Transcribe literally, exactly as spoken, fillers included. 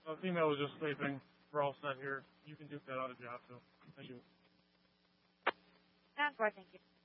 Uh, female was just sleeping. We're all set here. You can duke that out of job, so thank you. Sounds good, thank you.